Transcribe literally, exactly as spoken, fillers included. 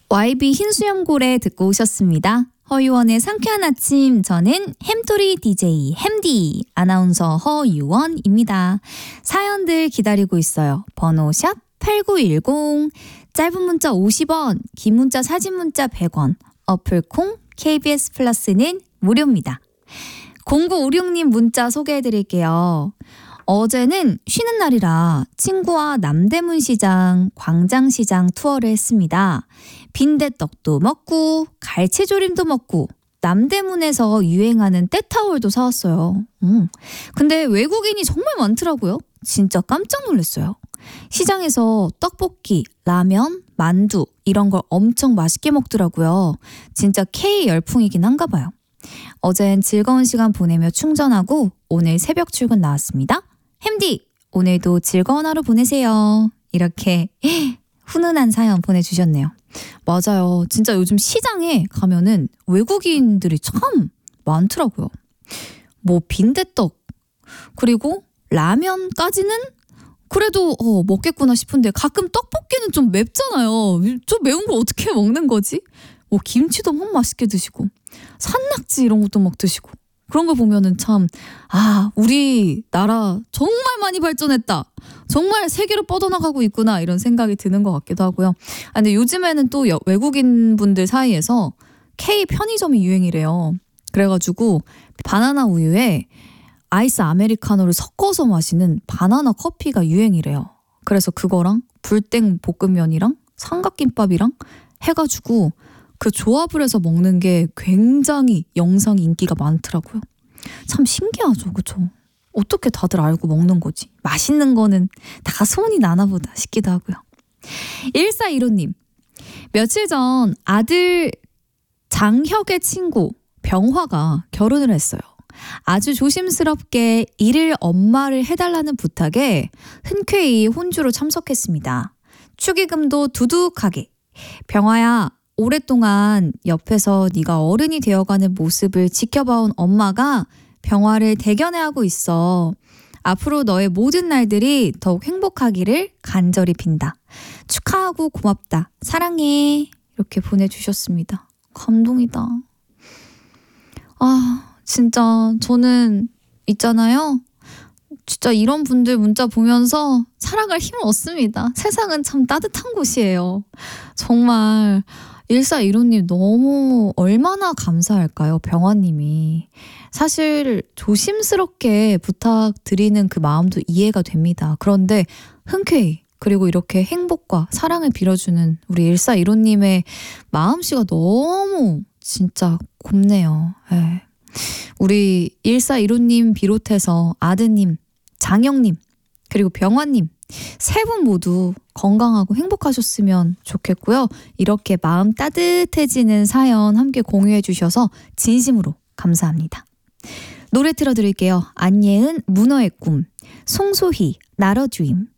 와이비 흰수염고래 듣고 오셨습니다. 허유원의 상쾌한 아침, 저는 햄토리 디제이 햄디 아나운서 허유원입니다. 사연들 기다리고 있어요. 번호 샵 팔구일공, 짧은 문자 오십 원, 긴 문자 사진 문자 백 원, 어플콩 케이비에스 플러스는 무료입니다. 공구오육 님 문자 소개해드릴게요. 어제는 쉬는 날이라 친구와 남대문 시장, 광장시장 투어를 했습니다. 빈대떡도 먹고 갈치조림도 먹고 남대문에서 유행하는 때타올도 사왔어요. 음. 근데 외국인이 정말 많더라고요. 진짜 깜짝 놀랐어요. 시장에서 떡볶이, 라면, 만두 이런 걸 엄청 맛있게 먹더라고요. 진짜 K 열풍이긴 한가 봐요. 어젠 즐거운 시간 보내며 충전하고 오늘 새벽 출근 나왔습니다. 햄디, 오늘도 즐거운 하루 보내세요. 이렇게 훈훈한 사연 보내주셨네요. 맞아요. 진짜 요즘 시장에 가면은 외국인들이 참 많더라고요. 뭐 빈대떡 그리고 라면까지는 그래도 어, 먹겠구나 싶은데 가끔 떡볶이는 좀 맵잖아요. 좀 매운 걸 어떻게 먹는 거지? 뭐 김치도 막 맛있게 드시고 산낙지 이런 것도 막 드시고 그런 거 보면은 참, 아, 우리나라 정말 많이 발전했다. 정말 세계로 뻗어나가고 있구나 이런 생각이 드는 것 같기도 하고요. 아, 근데 요즘에는 또 여, 외국인 분들 사이에서 K 편의점이 유행이래요. 그래가지고 바나나 우유에 아이스 아메리카노를 섞어서 마시는 바나나 커피가 유행이래요. 그래서 그거랑 불땡 볶음면이랑 삼각김밥이랑 해가지고 그 조합을 해서 먹는 게 굉장히 영상 인기가 많더라고요. 참 신기하죠, 그쵸? 어떻게 다들 알고 먹는 거지? 맛있는 거는 다 소문이 나나 보다 싶기도 하고요. 일사일오 님, 며칠 전 아들 장혁의 친구 병화가 결혼을 했어요. 아주 조심스럽게 일일 엄마를 해달라는 부탁에 흔쾌히 혼주로 참석했습니다. 축의금도 두둑하게. 병화야, 오랫동안 옆에서 네가 어른이 되어가는 모습을 지켜봐온 엄마가 병화를 대견해하고 있어. 앞으로 너의 모든 날들이 더욱 행복하기를 간절히 빈다. 축하하고 고맙다. 사랑해. 이렇게 보내주셨습니다. 감동이다. 아, 진짜 저는 있잖아요. 진짜 이런 분들 문자 보면서 살아갈 힘을 얻습니다. 세상은 참 따뜻한 곳이에요. 정말 일사일오 님 너무 얼마나 감사할까요? 병화님이. 사실 조심스럽게 부탁드리는 그 마음도 이해가 됩니다. 그런데 흔쾌히 그리고 이렇게 행복과 사랑을 빌어주는 우리 일사일오 님의 마음씨가 너무 진짜 곱네요. 에. 우리 일사일오 님 비롯해서 아드님, 장영님, 그리고 병화님 세 분 모두 건강하고 행복하셨으면 좋겠고요. 이렇게 마음 따뜻해지는 사연 함께 공유해 주셔서 진심으로 감사합니다. 노래 틀어드릴게요. 안예은 문어의 꿈, 송소희 나러주임.